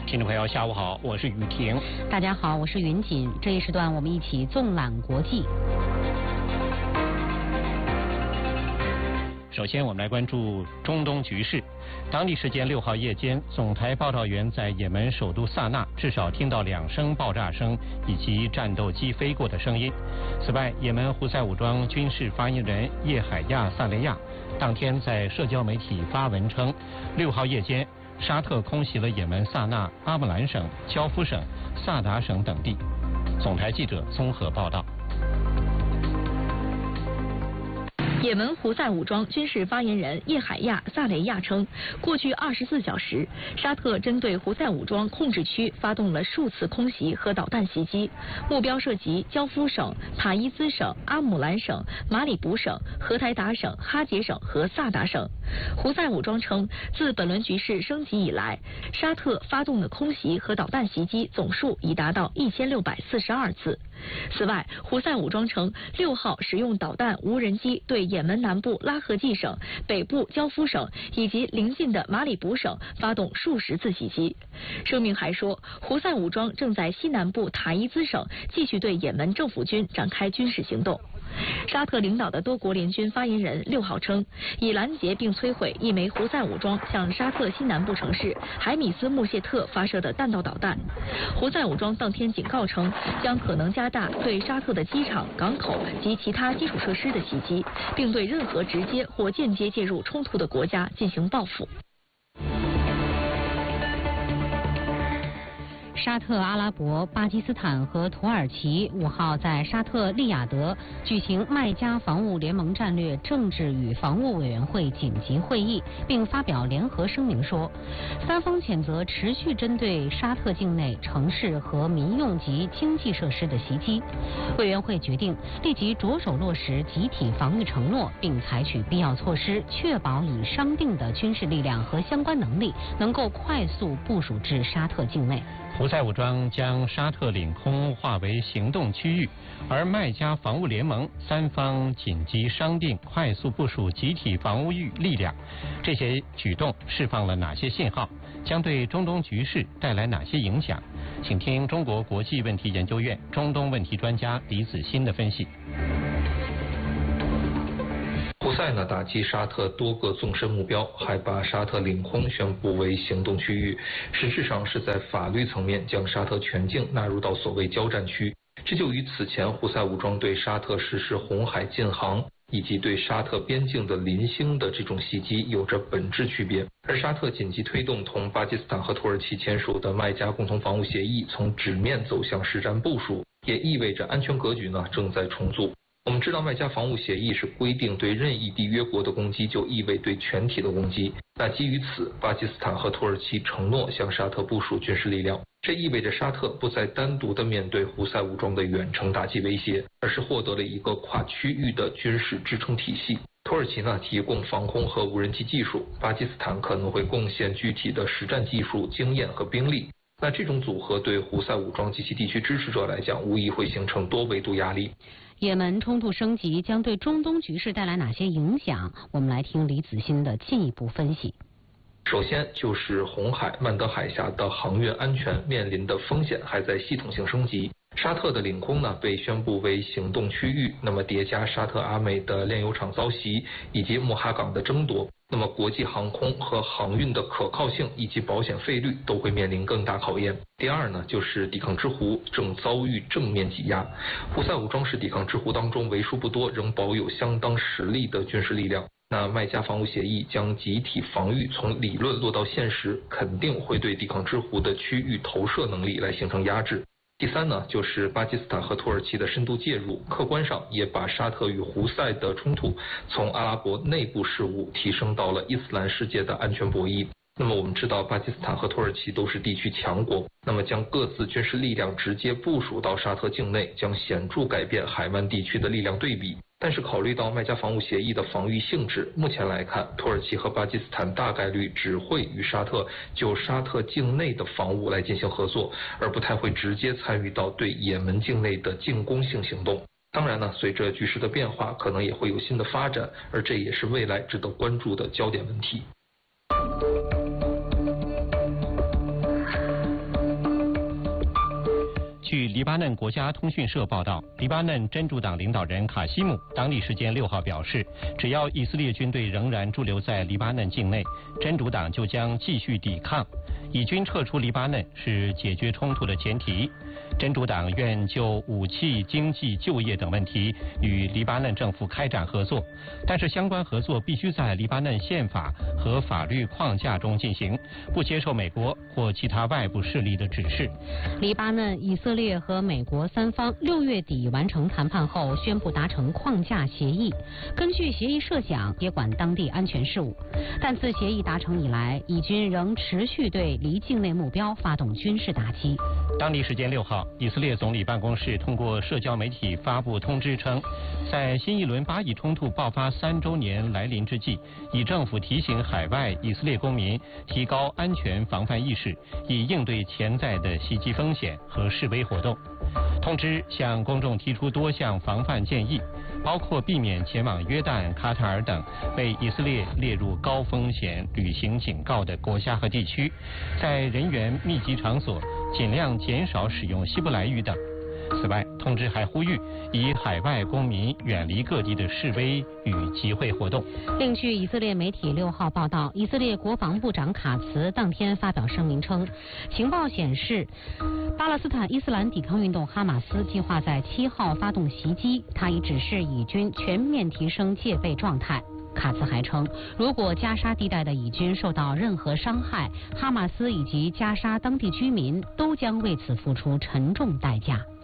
听众朋友，下午好，我是雨婷。 大家好，我是云锦。这一时段我们一起纵览国际。 首先，我们来关注中东局势。当地时间6号夜间，总台报道员在也门首都萨那至少听到2声爆炸声以及战斗机飞过的声音。此外，也门胡塞武装军事发言人叶海亚·萨雷亚当天在社交媒体发文称，6号夜间，沙特空袭了也门萨那、阿姆兰省、焦夫省、萨达省等地。总台记者综合报道。 也门胡塞武装军事发言人叶海亚·萨雷亚称，过去24小时，沙特针对胡塞武装控制区发动了数次空袭和导弹袭击，目标涉及焦夫省、塔伊兹省、阿姆兰省、马里卜省、荷台达省、哈杰省和萨达省。胡塞武装称，自本轮局势升级以来，沙特发动的空袭和导弹袭击总数已达到1642次。此外，胡塞武装称，6号使用导弹无人机对也门南部拉合季省、北部焦夫省以及邻近的马里卜省发动数十次袭击。声明还说，胡塞武装正在西南部塔伊兹省继续对也门政府军展开军事行动。沙特领导的多国联军发言人6号称，已拦截并摧毁一枚胡塞武装向沙特西南部城市海米斯穆谢特发射的弹道导弹。胡塞武装当天警告称，将可能加大对沙特的机场、港口及其他基础设施的袭击，并对任何直接或间接介入冲突的国家进行报复。 沙特阿拉伯、巴基斯坦和土耳其5号在沙特利雅得举行麦加防务联盟战略政治与防务委员会紧急会议，并发表联合声明说，三方谴责持续针对沙特境内城市和民用及经济设施的袭击。委员会决定立即着手落实集体防御承诺，并采取必要措施，确保已商定的军事力量和相关能力能够快速部署至沙特境内。 胡塞武装将沙特领空划为行动区域，而麦加防务联盟三方紧急商定快速部署集体防务力量。这些举动释放了哪些信号？将对中东局势带来哪些影响？请听中国国际问题研究院中东问题专家李子欣的分析。 胡塞打击沙特多个纵深目标，还把沙特领空宣布为行动区域，实质上是在法律层面将沙特全境纳入到所谓交战区。这就与此前胡塞武装对沙特实施红海禁航以及对沙特边境的临星的这种袭击有着本质区别。而沙特紧急推动同巴基斯坦和土耳其签署的麦加共同防务协议从纸面走向实战部署，也意味着安全格局正在重组。我们知道麦加防务协议是规定对任意缔约国的攻击就意味对全体的攻击，那基于此，巴基斯坦和土耳其承诺向沙特部署军事力量，这意味着沙特不再单独的面对胡塞武装的远程打击威胁，而是获得了一个跨区域的军事支撑体系。土耳其提供防空和无人机技术，巴基斯坦可能会贡献具体的实战技术、经验和兵力。那这种组合对胡塞武装及其地区支持者来讲，无疑会形成多维度压力。 也门冲突升级将对中东局势带来哪些影响？我们来听李子欣的进一步分析。 首先就是红海、曼德海峡的航运安全面临的风险还在系统性升级。沙特的领空被宣布为行动区域，那么叠加沙特阿美的炼油厂遭袭以及穆哈港的争夺，那么国际航空和航运的可靠性以及保险费率都会面临更大考验。第二就是抵抗之湖正遭遇正面挤压，胡塞武装是抵抗之湖当中为数不多仍保有相当实力的军事力量。那麦加防务协议将集体防御从理论落到现实，肯定会对抵抗之湖的区域投射能力来形成压制。第三就是巴基斯坦和土耳其的深度介入，客观上也把沙特与胡塞的冲突从阿拉伯内部事务提升到了伊斯兰世界的安全博弈。那么我们知道巴基斯坦和土耳其都是地区强国，那么将各自军事力量直接部署到沙特境内，将显著改变海湾地区的力量对比。但是考虑到麦加防务协议的防御性质，目前来看，土耳其和巴基斯坦大概率只会与沙特就沙特境内的防务来进行合作，而不太会直接参与到对也门境内的进攻性行动。当然随着局势的变化，可能也会有新的发展，而这也是未来值得关注的焦点问题。 据黎巴嫩国家通讯社报道，黎巴嫩真主党领导人卡西姆当地时间6号表示，只要以色列军队仍然驻留在黎巴嫩境内，真主党就将继续抵抗。以军撤出黎巴嫩是解决冲突的前提。真主党愿就武器、经济、就业等问题与黎巴嫩政府开展合作，但是相关合作必须在黎巴嫩宪法和法律框架中进行，不接受美国或其他外部势力的指示。 黎巴嫩、以色列和美国三方6月底完成谈判后，宣布达成框架协议。根据协议设想，接管当地安全事务。但自协议达成以来，以军仍持续对离境内目标发动军事打击。 当地时间6号，以色列总理办公室通过社交媒体发布通知称，在新一轮巴以冲突爆发3周年来临之际，以政府提醒海外以色列公民提高安全防范意识，以应对潜在的袭击风险和示威活动。通知向公众提出多项防范建议，包括避免前往约旦、卡塔尔等被以色列列入高风险旅行警告的国家和地区，在人员密集场所尽量减少使用希伯来语等。此外，通知还呼吁以海外公民远离各地的示威与集会活动。 另据以色列媒体6号报道，以色列国防部长卡茨当天发表声明称，情报显示，巴勒斯坦伊斯兰抵抗运动哈马斯计划在7号发动袭击，他已指示以军全面提升戒备状态。卡茨还称，如果加沙地带的以军受到任何伤害，哈马斯以及加沙当地居民都将为此付出沉重代价。